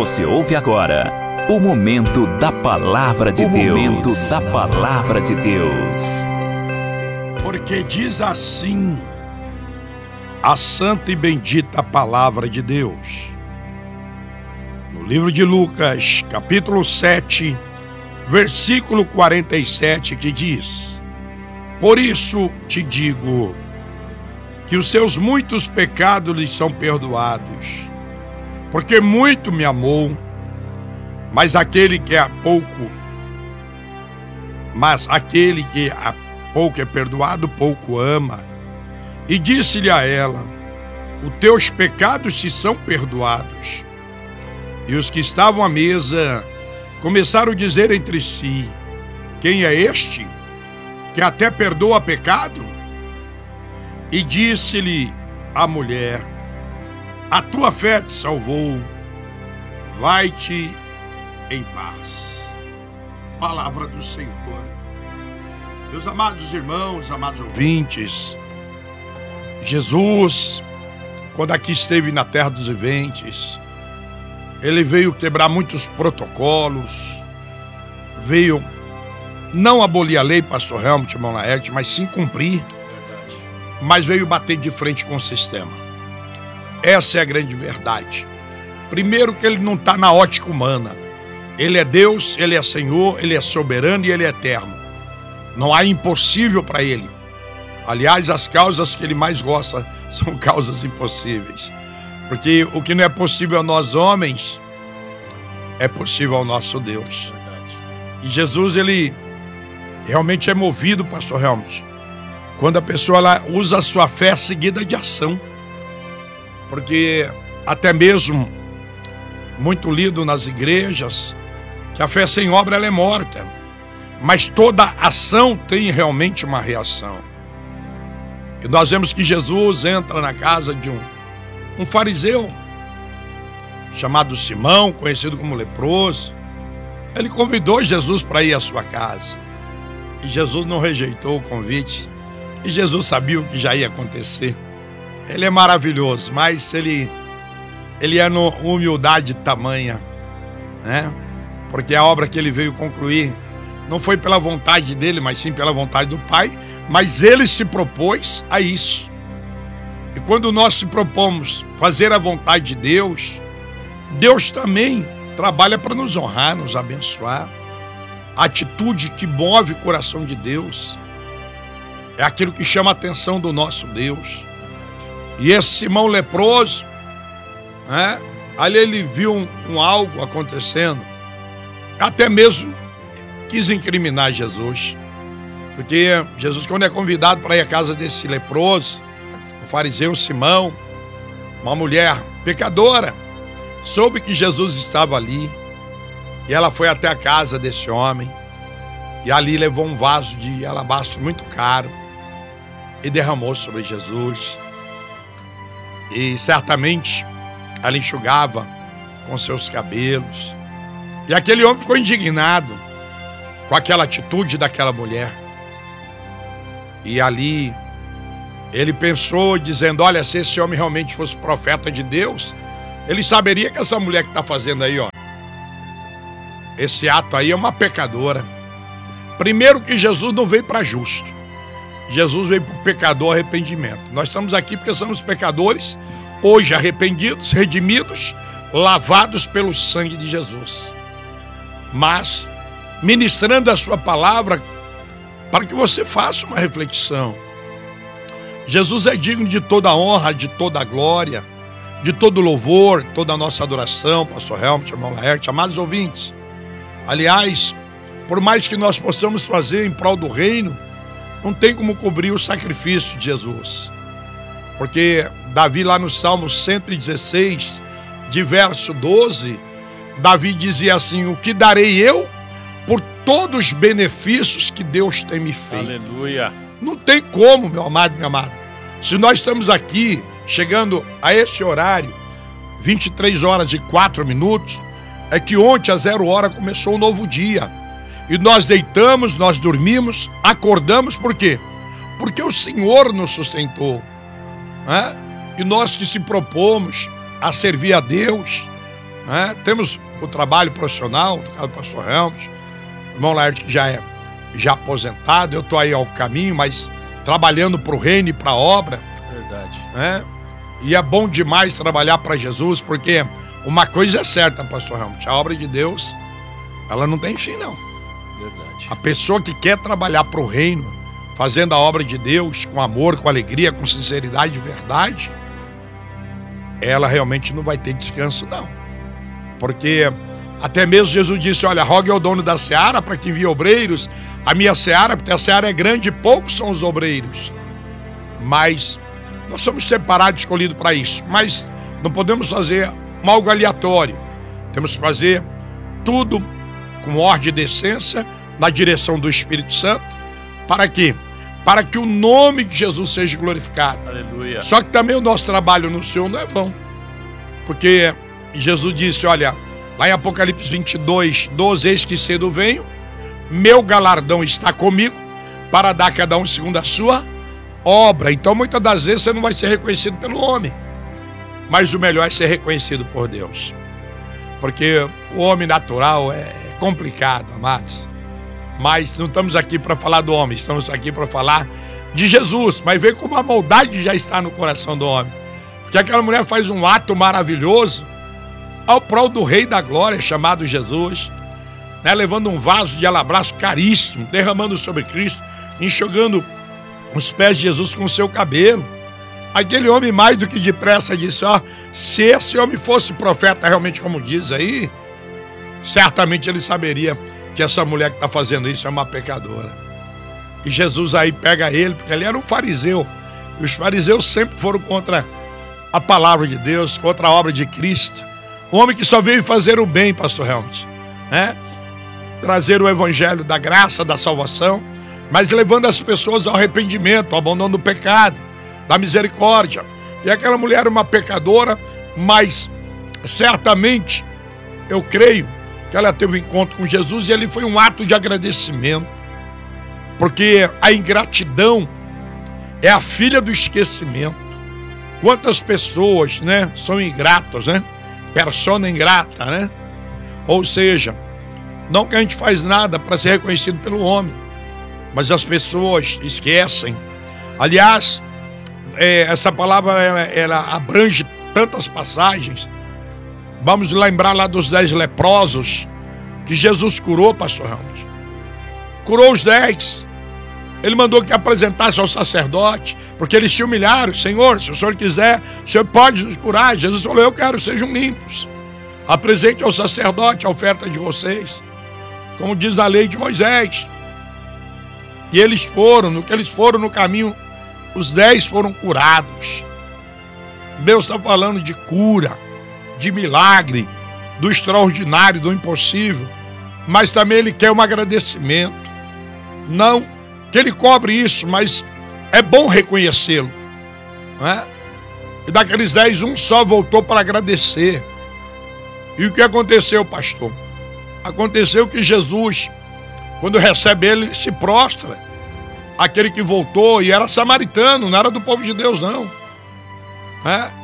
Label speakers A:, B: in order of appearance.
A: Você ouve agora o Momento da Palavra de Deus. Momento da Palavra de Deus.
B: Porque diz assim a santa e bendita Palavra de Deus. No livro de Lucas, capítulo 7, versículo 47, que diz: Por isso te digo que os seus muitos pecados lhes são perdoados, porque muito me amou. Mas aquele que a pouco é perdoado, pouco ama. E disse-lhe a ela: os teus pecados te são perdoados. E os que estavam à mesa começaram a dizer entre si: quem é este que até perdoa pecado? E disse-lhe a mulher: a tua fé te salvou, vai-te em paz. Palavra do Senhor. Meus amados irmãos, amados ouvintes, Jesus, quando aqui esteve na terra dos viventes, ele veio quebrar muitos protocolos, veio não abolir a lei, pastor Helmut, irmão Laerte, mas sim cumprir. Mas veio bater de frente com o sistema. Essa é a grande verdade. Primeiro, que ele não está na ótica humana. Ele é Deus, ele é Senhor, ele é soberano e ele é eterno. Não há impossível para ele. Aliás, as causas que ele mais gosta são causas impossíveis. Porque o que não é possível a nós homens, é possível ao nosso Deus. E Jesus, ele realmente é movido, pastor Helmut, quando a pessoa ela usa a sua fé seguida de ação. Porque até mesmo, muito lido nas igrejas, que a fé sem obra ela é morta. Mas toda ação tem realmente uma reação. E nós vemos que Jesus entra na casa de um fariseu, chamado Simão, conhecido como leproso. Ele convidou Jesus para ir à sua casa. E Jesus não rejeitou o convite. E Jesus sabia o que já ia acontecer. Ele é maravilhoso, mas ele é numa humildade tamanha, né? Porque a obra que ele veio concluir não foi pela vontade dele, mas sim pela vontade do Pai. Mas ele se propôs a isso. E quando nós se propomos fazer a vontade de Deus, Deus também trabalha para nos honrar, nos abençoar. A atitude que move o coração de Deus é aquilo que chama a atenção do nosso Deus. E esse Simão leproso, né, ali ele viu algo acontecendo, até mesmo quis incriminar Jesus. Porque Jesus, quando é convidado para ir à casa desse leproso, o fariseu Simão, uma mulher pecadora, soube que Jesus estava ali, e ela foi até a casa desse homem, e ali levou um vaso de alabastro muito caro, e derramou sobre Jesus. E certamente ela enxugava com seus cabelos. E aquele homem ficou indignado com aquela atitude daquela mulher. E ali ele pensou, dizendo: olha, se esse homem realmente fosse profeta de Deus, ele saberia que essa mulher que está fazendo aí, ó, esse ato aí é uma pecadora. Primeiro que Jesus não veio para justo. Jesus veio para o pecador arrependimento. Nós estamos aqui porque somos pecadores, hoje arrependidos, redimidos, lavados pelo sangue de Jesus. Mas, ministrando a sua palavra, para que você faça uma reflexão. Jesus é digno de toda a honra, de toda a glória, de todo louvor, toda a nossa adoração, pastor Helmut, irmão Laerte, amados ouvintes. Aliás, por mais que nós possamos fazer em prol do reino, não tem como cobrir o sacrifício de Jesus. Porque Davi, lá no Salmo 116, de verso 12, Davi dizia assim: o que darei eu por todos os benefícios que Deus tem me feito?
C: Aleluia.
B: Não tem como, meu amado, minha amada. Se nós estamos aqui, chegando a esse horário, 23 horas e 4 minutos, é que ontem, às 0 hora, começou um novo dia. E nós deitamos, nós dormimos, acordamos, por quê? Porque o Senhor nos sustentou, né? E nós que se propomos a servir a Deus, né? Temos o trabalho profissional, do caso do pastor Helmut, o irmão Laerte que já é aposentado, eu estou aí ao caminho, mas trabalhando para o reino e para a obra.
C: Verdade.
B: Né? E é bom demais trabalhar para Jesus, porque uma coisa é certa, pastor Helmut, a obra de Deus, ela não tem fim, não.
C: Verdade.
B: A pessoa que quer trabalhar para o reino, fazendo a obra de Deus com amor, com alegria, com sinceridade e verdade, ela realmente não vai ter descanso, não. Porque até mesmo Jesus disse, olha, rogue ao dono da seara para que envie obreiros, a minha seara, porque a seara é grande e poucos são os obreiros. Mas nós somos separados, escolhidos para isso. Mas não podemos fazer algo aleatório. Temos que fazer tudo com ordem e decência, na direção do Espírito Santo. Para quê? Para que o nome de Jesus seja glorificado.
C: Aleluia.
B: Só que também o nosso trabalho no Senhor não é vão. Porque Jesus disse, olha, lá em Apocalipse 22, 12, eis que cedo venho, meu galardão está comigo, para dar a cada um segundo a sua obra. Então muitas das vezes você não vai ser reconhecido pelo homem, mas o melhor é ser reconhecido por Deus. Porque o homem natural é complicado, amados. Mas não estamos aqui para falar do homem, estamos aqui para falar de Jesus. Mas vê como a maldade já está no coração do homem. Porque aquela mulher faz um ato maravilhoso ao prol do Rei da Glória, chamado Jesus, né? Levando um vaso de alabastro caríssimo, derramando sobre Cristo, enxugando os pés de Jesus com o seu cabelo. Aquele homem mais do que depressa disse, ó, se esse homem fosse profeta realmente como diz aí, certamente ele saberia que essa mulher que está fazendo isso é uma pecadora. E Jesus aí pega ele, porque ele era um fariseu, e os fariseus sempre foram contra a palavra de Deus, contra a obra de Cristo. Um homem que só veio fazer o bem, pastor Helmut, né? Trazer o evangelho da graça, da salvação, mas levando as pessoas ao arrependimento, ao abandono do pecado, da misericórdia. E aquela mulher era uma pecadora, mas certamente, eu creio, que ela teve um encontro com Jesus e ali foi um ato de agradecimento. Porque a ingratidão é a filha do esquecimento. Quantas pessoas, né, são ingratas, né? Persona ingrata, né? Ou seja, não que a gente faz nada para ser reconhecido pelo homem, mas as pessoas esquecem. Aliás, essa palavra ela abrange tantas passagens. Vamos lembrar lá dos 10 leprosos que Jesus curou, pastor Ramos. Curou os 10. Ele mandou que apresentasse ao sacerdote, porque eles se humilharam. Senhor, se o senhor quiser, o senhor pode nos curar. Jesus falou, eu quero, sejam limpos. Apresente ao sacerdote a oferta de vocês, como diz na lei de Moisés. E eles foram, no que eles foram no caminho, os 10 foram curados. Deus está falando de cura, de milagre, do extraordinário, do impossível, mas também Ele quer um agradecimento. Não que Ele cobre isso, mas é bom reconhecê-lo, né? E daqueles 10, um só voltou para agradecer. E o que aconteceu, pastor? Aconteceu que Jesus, quando recebe ele se prostra. Aquele que voltou, e era samaritano, não era do povo de Deus, não.